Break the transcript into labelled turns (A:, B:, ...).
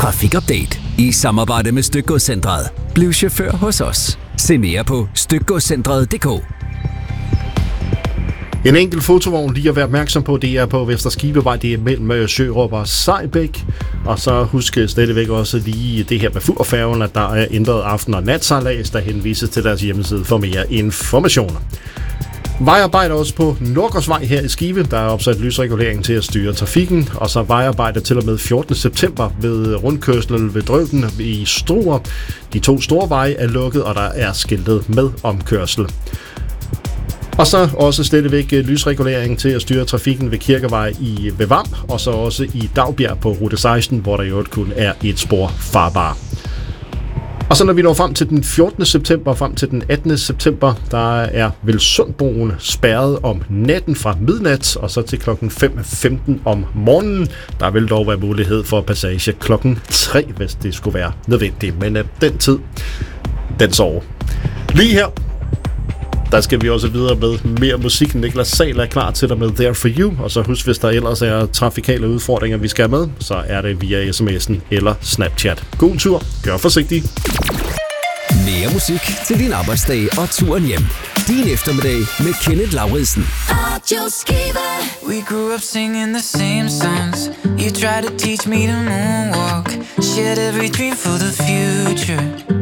A: Trafikupdate i samarbejde med Stykgodscentret. Bliv chauffør hos os. Se mere på stykgodscentret.dk.
B: En enkelt fotovogn lige at være opmærksom på, det er på Vester Skivevej, det er mellem Sjørup og Sejbæk. Og så husk stadigvæk også lige det her med Furfærgen, at der er ændret aften- og natsejlads, der henvises til deres hjemmeside for mere informationer. Vejarbejde også på Nordgårdsvej her i Skive. Der er opsat lysregulering til at styre trafikken. Og så vejarbejde til og med 14. september ved rundkørslen ved Drøvden i Struer. De 2 store veje er lukket, og der er skiltet med omkørsel. Og så også stadigvæk lysregulering til at styre trafikken ved Kirkevej ved Vam, og så også i Dagbjerg på rute 16, hvor der jo kun er et spor farbar. Og så når vi når frem til den 14. september frem til den 18. september, der er Velsundbroen spærret om natten fra midnat og så til klokken 5:15 om morgenen. Der vil dog være mulighed for passage klokken 3, hvis det skulle være nødvendigt. Men den tid, den sover. Lige her, der skal vi også videre med mere musik. Niklas Sahl er klar til dig med There For You. Og så husk, hvis der ellers er trafikale udfordringer, vi skal med, så er det via sms'en eller Snapchat. God tur. Gør forsigtigt.
A: Mere musik til din arbejdsdag og turen hjem. Din eftermiddag med Kenneth Lauridsen.
C: We grew up singing the same songs. You tried to teach me to moonwalk. Shared every dream for the future.